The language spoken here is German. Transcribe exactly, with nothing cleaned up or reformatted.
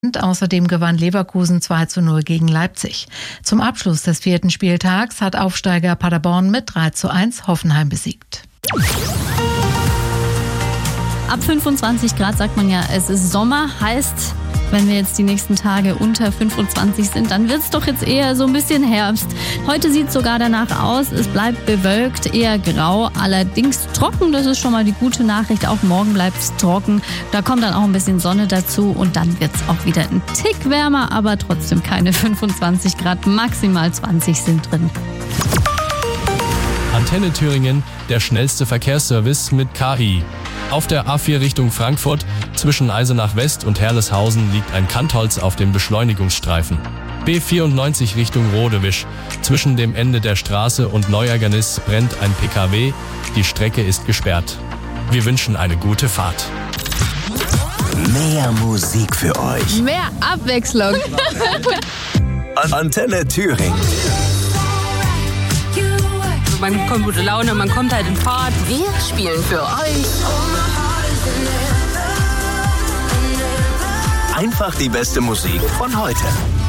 Außerdem gewann Leverkusen zwei zu null gegen Leipzig. Zum Abschluss des vierten Spieltags hat Aufsteiger Paderborn mit drei zu eins Hoffenheim besiegt. Ab fünfundzwanzig Grad sagt man ja, es ist Sommer, heißt, wenn wir jetzt die nächsten Tage unter fünfundzwanzig sind, dann wird es doch jetzt eher so ein bisschen Herbst. Heute sieht es sogar danach aus, es bleibt bewölkt, eher grau, allerdings trocken, das ist schon mal die gute Nachricht. Auch morgen bleibt es trocken, da kommt dann auch ein bisschen Sonne dazu und dann wird es auch wieder ein Tick wärmer, aber trotzdem keine fünfundzwanzig Grad, maximal zwanzig sind drin. Antenne Thüringen, der schnellste Verkehrsservice mit K I. Auf der A vier Richtung Frankfurt zwischen Eisenach West und Herleshausen liegt ein Kantholz auf dem Beschleunigungsstreifen. B vierundneunzig Richtung Rodewisch. Zwischen dem Ende der Straße und Neuergernis brennt ein P K W. Die Strecke ist gesperrt. Wir wünschen eine gute Fahrt. Mehr Musik für euch. Mehr Abwechslung. Antenne Thüringen. Man kommt gute Laune, man kommt halt in Fahrt. Wir spielen für euch Einfach die beste Musik von heute.